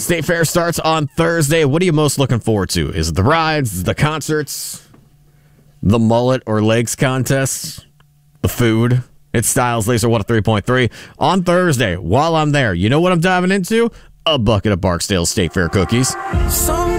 State Fair starts on Thursday. What are you most looking forward to? Is it the rides, the concerts, the mullet or legs contests, the food? It's Styles Laser 103.3 on Thursday. While I'm there, you know what I'm diving into? A bucket of Barksdale State Fair cookies.